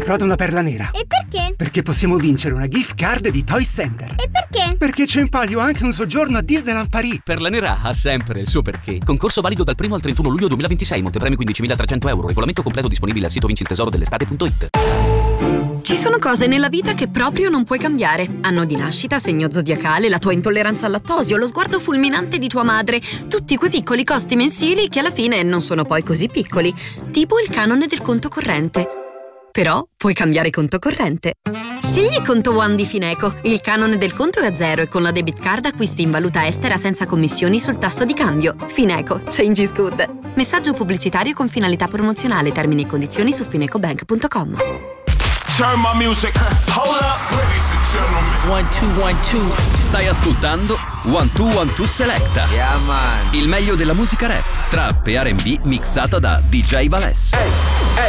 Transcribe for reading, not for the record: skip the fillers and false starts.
comprato una perla nera. E perché? Perché possiamo vincere una gift card di Toy Center. E perché? Perché c'è in palio anche un soggiorno a Disneyland Paris. Perla nera ha sempre il suo perché. Concorso valido dal 1 al 31 luglio 2026. Montepremi 15.300 euro. Regolamento completo disponibile al sito vinciltesoro.it. Ci sono cose nella vita che proprio non puoi cambiare. Anno di nascita, segno zodiacale, la tua intolleranza al lattosio, lo sguardo fulminante di tua madre. Tutti quei piccoli costi mensili che alla fine non sono poi così piccoli. Tipo il canone del conto corrente. Però puoi cambiare conto corrente. Scegli Conto One di Fineco. Il canone del conto è a zero e con la debit card acquisti in valuta estera senza commissioni sul tasso di cambio. Fineco. Change is good. Messaggio pubblicitario con finalità promozionale. Termini e condizioni su finecobank.com. Turn my music. Hold up, ladies and gentlemen. 1, 2, 1, 2. Stai ascoltando 1, 2, 1, 2 Selecta. Yeah, man. Il meglio della musica rap, trap e R&B mixata da DJ Valès. Hey,